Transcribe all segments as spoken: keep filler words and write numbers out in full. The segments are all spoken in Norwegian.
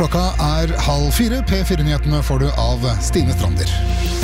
Klokka er halv fire. P fire-nyhetene får du av Stine Strander.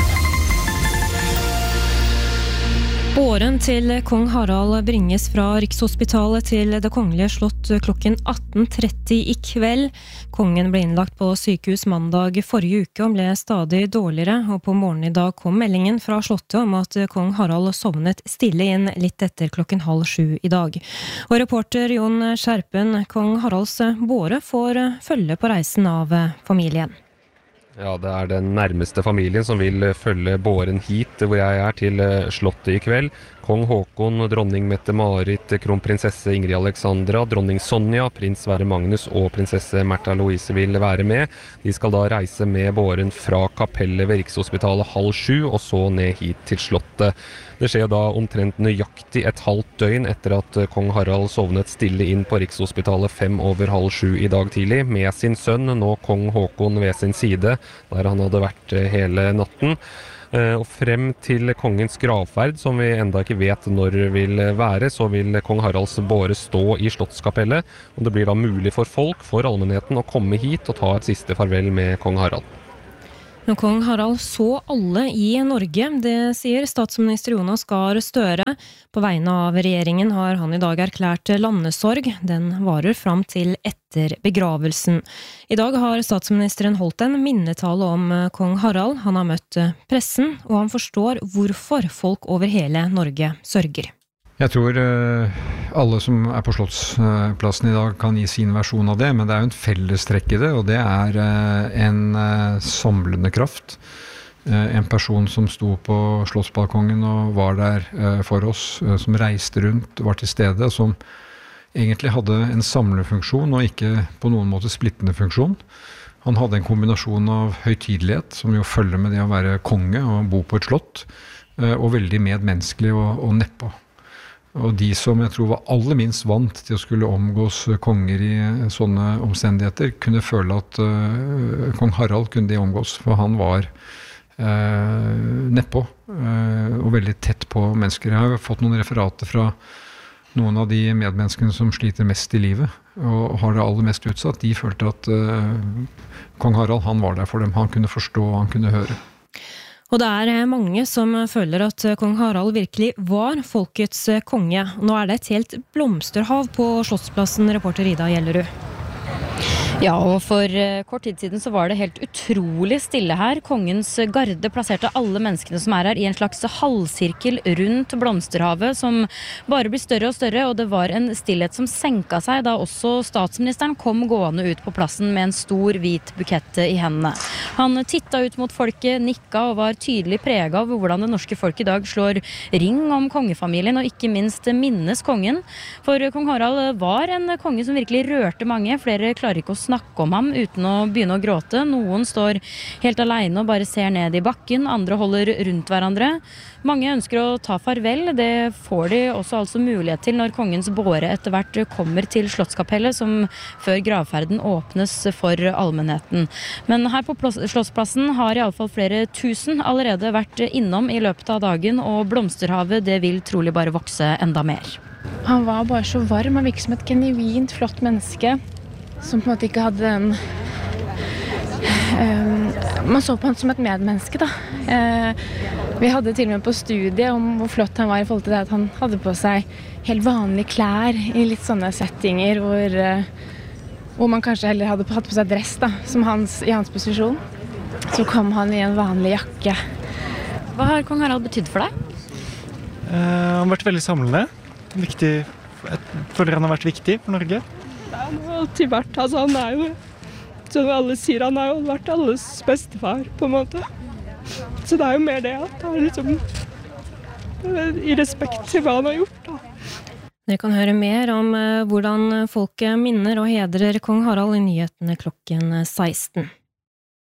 Båren til kong Harald bringes fra Rikshospitalet til Det Kongelige Slott klokken atten tretti i kveld. Kongen ble innlagt på sykehus mandag forrige uke og ble stadig dårligere, og på morgenen i dag kom meldingen fra slottet om at kong Harald sovnet stille inn litt etter klokken halv sju i dag. Og reporter Jon Skjerpen, kong Haralds båre får følge på reisen av familien. Ja, det er den nærmeste familien som vil følge båren hit hvor jeg er, til slottet i kveld. Kong Håkon, dronning Mette-Marit, kronprinsesse Ingrid Alexandra, dronning Sonja, prins Sverre Magnus og prinsesse Märtha Louise vil være med. De skal da reise med båren fra kapellet ved Rikshospitalet halv sju og så ned hit til slottet. Det skjer da omtrent nøyaktig et halvt døgn etter at kong Harald sovnet stille inn på Rikshospitalet fem over halv sju i dag tidlig, med sin sønn, nå kong Håkon ved sin side, der han hadde vært hele natten. Og frem til kongens gravferd, som vi enda ikke vet når vil være, så vil kong Haralds båre stå i Slottskapellet, og det blir da mulig for folk, for allmennheten, å komme hit og ta et siste farvel med kong Harald. Når kong Harald så alle i Norge, det sier statsminister Jonas Gahr Støre. På vegne av regjeringen har han i dag erklært landesorg. Den varer fram til etter begravelsen. I dag har statsministeren holdt en minnetale om kong Harald. Han har møtt pressen, og han forstår hvorfor folk over hele Norge sørger. Jeg tror uh, alle som er på Slottsplassen i dag kan gi sin versjon av det, men det er jo en fellestrekk i det, og det er uh, en uh, samlende kraft. Uh, en person som sto på Slottsbalkongen og var der uh, for oss, uh, som reiste rundt, var til stede, som egentlig hadde en samlefunksjon og ikke på noen måte splittende funksjon. Han hadde en kombinasjon av høytidelighet, som jo følger med det å være konge og bo på et slott, uh, og veldig medmenneskelig og, og nedpå. Og de som jeg tror var aller minst vant til å skulle omgås konger i sånne omstendigheter, kunne føle at uh, kong Harald kunne de omgås, for han var uh, nedpå uh, og veldig tett på mennesker. Jeg har fått noen referater fra noen av de medmenneskene som sliter mest i livet, og har det aller mest utsatt. De følte at uh, kong Harald, han var der for dem. Han kunne forstå, han kunne høre. Og det er mange som føler at kong Harald virkelig var folkets konge. Nå er det et helt blomsterhav på Slottsplassen, reporter Ida Gjellerud. Ja, og for kort tid siden så var det helt utrolig stille her. Kongens garde plasserte alle menneskene som er her i en slags halvsirkel rundt blomsterhavet, som bare blir større og større, og det var en stillhet som senka seg da også statsministeren kom gående ut på plassen med en stor hvit bukett i hendene. Han tittet ut mot folket, nikka og var tydelig preget av hvordan det norske folk i dag slår ring om kongefamilien, og ikke minst minnes kongen. For kong Harald var en konge som virkelig rørte mange. Flere klarer ikke å snakke om ham uten å begynne å gråte. Noen står helt alene og bare ser ned i bakken, andre holder rundt hverandre. Mange ønsker å ta farvel. Det får de også altså mulighet til når kongens båre etter hvert kommer til Slottskapellet, som før gravferden åpnes for allmennheten. Men her på Slottsplassen har i alle fall flere tusen allerede vært innom i løpet av dagen, og blomsterhavet det vil trolig bare vokse enda mer. Han var bare så varm, han virket som et genuint flott menneske, som på en måte ikke hadde den um, man så på han som et medmenneske da. Uh, vi hadde til og med på studiet om hvor flott han var i forhold til det at han hadde på seg helt vanlige klær i litt sånne settinger hvor, uh, hvor man kanskje heller hadde hatt på seg dress da, som hans, i hans posisjon. Så kom han i en vanlig jakke. Hva har kong Harald betydd for deg? Uh, han har vært veldig samlende. Viktig, jeg føler han har vært viktig for Norge. Han har alltid vært, altså han er jo, som alle sier, han har jo vært alles bestefar, på en måte. Så det er jo mer det at han er liksom, i respekt til hva han har gjort, da. Dere kan høre mer om hvordan folket minner og hedrer kong Harald i nyhetene klokken seksten.